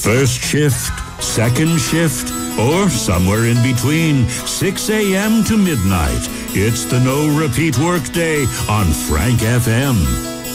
First shift, second shift, or somewhere in between, 6 a.m. to midnight. It's the no repeat workday on Frank FM.